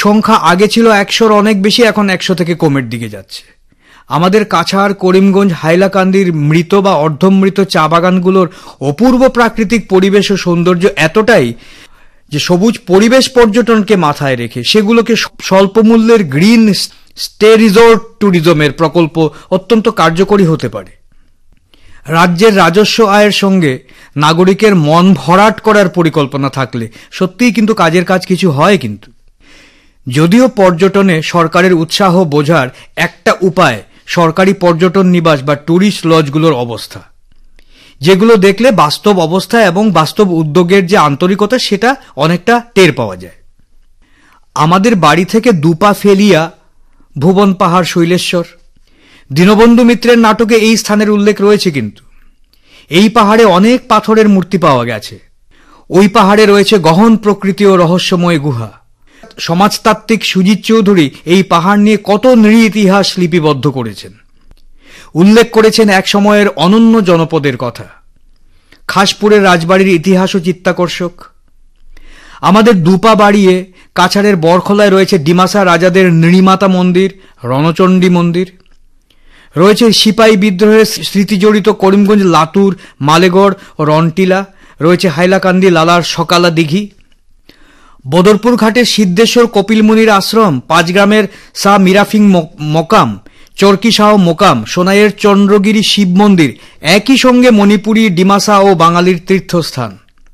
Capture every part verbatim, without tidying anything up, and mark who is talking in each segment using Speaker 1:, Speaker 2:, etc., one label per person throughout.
Speaker 1: সংখ্যা আগে ছিল একশোর অনেক বেশি, এখন একশো থেকে কমের দিকে যাচ্ছে। আমাদের কাছাড়, করিমগঞ্জ, হাইলাকান্দির মৃত বা অর্ধমৃত চা বাগানগুলোর অপূর্ব প্রাকৃতিক পরিবেশ ও সৌন্দর্য এতটাই যে সবুজ পরিবেশ পর্যটনকে মাথায় রেখে সেগুলোকে স্বল্প মূল্যের গ্রিন স্টে রিসোর্ট ট্যুরিজমের প্রকল্প অত্যন্ত কার্যকরী হতে পারে। রাজ্যের রাজস্ব আয়ের সঙ্গে নাগরিকের মন ভরাট করার পরিকল্পনা থাকলে সত্যিই কিন্তু কাজের কাজ কিছু হয়। কিন্তু যদিও পর্যটনে সরকারের উৎসাহ বোঝার একটা উপায় সরকারি পর্যটন নিবাস বা ট্যুরিস্ট লজগুলোর অবস্থা, যেগুলো দেখলে বাস্তব অবস্থা এবং বাস্তব উদ্যোগের যে আন্তরিকতা সেটা অনেকটা টের পাওয়া যায়। আমাদের বাড়ি থেকে দুপা ফেলিয়া ভুবন পাহাড় শৈলেশ্বর, দীনবন্ধু মিত্রের নাটকে এই স্থানের উল্লেখ রয়েছে। কিন্তু এই পাহাড়ে অনেক পাথরের মূর্তি পাওয়া গেছে। ওই পাহাড়ে রয়েছে গহন প্রকৃতি ও রহস্যময় গুহা। সমাজতাত্ত্বিক সুজিত চৌধুরী এই পাহাড় নিয়ে কত নৃ ইতিহাস লিপিবদ্ধ করেছেন, উল্লেখ করেছেন এক সময়ের অনন্য জনপদের কথা। খাসপুরের রাজবাড়ির ইতিহাসও চিত্তাকর্ষক। আমাদের দুপা বাড়িয়ে কাছাড়ের বরখলায় রয়েছে ডিমাসা রাজাদের নৃমাতা মন্দির, রণচণ্ডী মন্দির। রয়েছে সিপাই বিদ্রোহের স্মৃতিজড়িত করিমগঞ্জ, লাতুর, মালেগড় ও রনটিলা। রয়েছে হাইলাকান্দি লালার সকালা দিঘি। বদরপুর ঘাটের সিদ্ধেশ্বর কপিলমুনির আশ্রম, পাঁচগ্রামের শাহ মিরাফিং মকাম, চরকি শাহ মোকাম, সোনাইয়ের চন্দ্রগিরি শিব মন্দির, একই সঙ্গে মণিপুরী ডিমাসা ও বাঙালির তীর্থস্থান।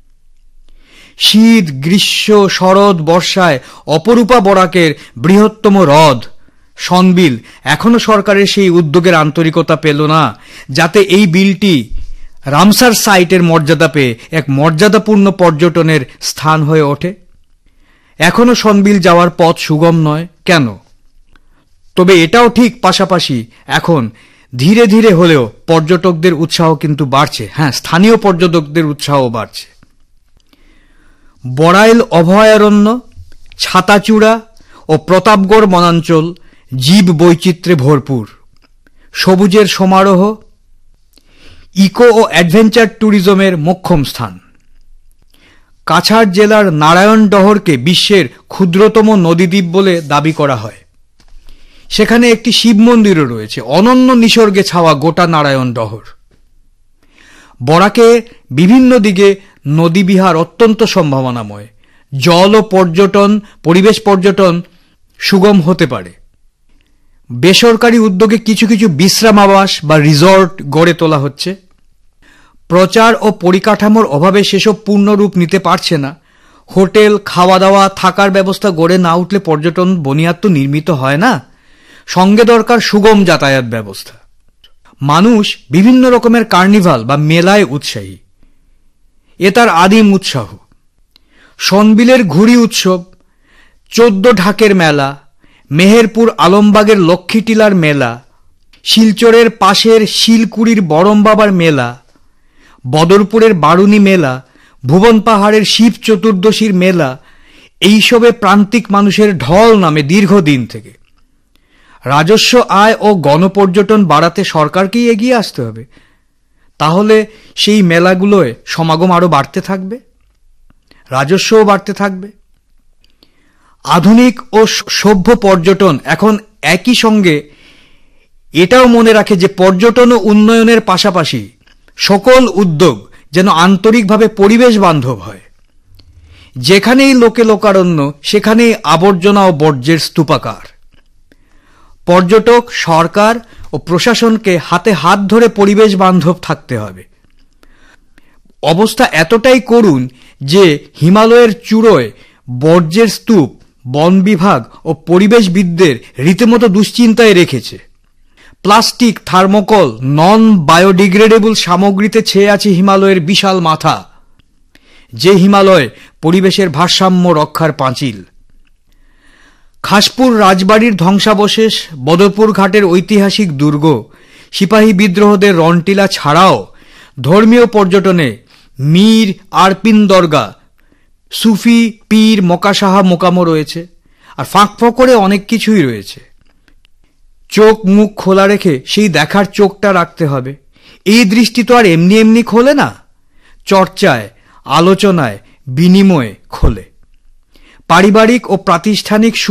Speaker 1: শীত, গ্রীষ্ম, শরৎ, বর্ষায় অপরূপা বরাকের বৃহত্তম হ্রদ সনবিল এখনো সরকারের সেই উদ্যোগের আন্তরিকতা পেল না, যাতে এই বিলটি রামসার সাইটের মর্যাদা পেয়ে এক মর্যাদাপূর্ণ পর্যটনের স্থান হয়ে ওঠে। এখনো সনবিল যাওয়ার পথ সুগম নয়। কেন? তবে এটাও ঠিক, পাশাপাশি এখন ধীরে ধীরে হলেও পর্যটকদের উৎসাহ কিন্তু বাড়ছে। হ্যাঁ, স্থানীয় পর্যটকদের উৎসাহ বাড়ছে। বড়াইল অভয়ারণ্য, ছাতাচূড়া ও প্রতাপগড় বনাঞ্চল জীব বৈচিত্র্যে ভরপুর। সবুজের সমারোহ, ইকো ও অ্যাডভেঞ্চার ট্যুরিজমের মোক্ষম স্থান। কাছাড় জেলার নারায়ণডহরকে বিশ্বের ক্ষুদ্রতম নদীদ্বীপ বলে দাবি করা হয়। সেখানে একটি শিব মন্দিরও রয়েছে। অনন্য নিসর্গে ছাওয়া গোটা নারায়ণডহর। বরাকে বিভিন্ন দিকে নদী বিহার অত্যন্ত সম্ভাবনাময়। জল ও পর্যটন, পরিবেশ পর্যটন সুগম হতে পারে। বেসরকারি উদ্যোগে কিছু কিছু বিশ্রাম আবাস বা রিসর্ট গড়ে তোলা হচ্ছে। প্রচার ও পরিকাঠামোর অভাবে সেসব পূর্ণরূপ নিতে পারছে না। হোটেল, খাওয়া দাওয়া, থাকার ব্যবস্থা গড়ে না উঠলে পর্যটন বুনিয়াদ তো নির্মিত হয় না। সঙ্গে দরকার সুগম যাতায়াত ব্যবস্থা। মানুষ বিভিন্ন রকমের কার্নিভাল বা মেলায় উৎসাহী, এ তার আদিম উৎসাহ। সনবিলের ঘুড়ি উৎসব, চোদ্দ ঢাকের মেলা, মেহেরপুর আলমবাগের লক্ষ্মীটিলার মেলা, শিলচরের পাশের শিলকুড়ির বরম বাবার মেলা, বদরপুরের বারুনি মেলা, ভুবন পাহাড়ের শিব চতুর্দশীর মেলা, এইসবে প্রান্তিক মানুষের ঢল নামে দীর্ঘদিন থেকে। রাজস্ব আয় ও গণপর্যটন বাড়াতে সরকারকেই এগিয়ে আসতে হবে। তাহলে সেই মেলাগুলোয় সমাগম আরো বাড়তে থাকবে, রাজস্বও বাড়তে থাকবে। আধুনিক ও সভ্য পর্যটন এখন একই সঙ্গে এটাও মনে রাখে যে পর্যটন ও উন্নয়নের পাশাপাশি সকল উদ্যোগ যেন আন্তরিকভাবে পরিবেশ বান্ধব হয়। যেখানেই লোকে লোকারণ্য, সেখানেই আবর্জনা ও বর্জ্যের স্তূপাকার। পর্যটক, সরকার ও প্রশাসনকে হাতে হাত ধরে পরিবেশ বান্ধব থাকতে হবে। অবস্থা এতটাই করুণ যে হিমালয়ের চূড়োয় বর্জ্যের স্তূপ বন বিভাগ ও পরিবেশবিদদের রীতিমতো দুশ্চিন্তায় রেখেছে। প্লাস্টিক, থার্মোকল, নন বায়োডিগ্রেডেবল সামগ্রীতে ছেয়ে আছে হিমালয়ের বিশাল মাথা, যে হিমালয় পরিবেশের ভারসাম্য রক্ষার পাঁচিল। খাসপুর রাজবাড়ির ধ্বংসাবশেষ, বদরপুর ঘাটের ঐতিহাসিক দুর্গ, সিপাহী বিদ্রোহদের রনটিলা ছাড়াও ধর্মীয় পর্যটনে মীর আরপিন দরগা, সুফি পীর মকাসাহা মোকামও রয়েছে। আর ফাঁক ফোকরে অনেক কিছুই রয়েছে। চোখ মুখ খোলা রেখে সেই দেখার চোখটা রাখতে হবে। এই দৃষ্টি তো আর এমনি এমনি খোলে না, চর্চায়, আলোচনায়, বিনিময়ে খোলে। পারিবারিক ও প্রাতিষ্ঠানিক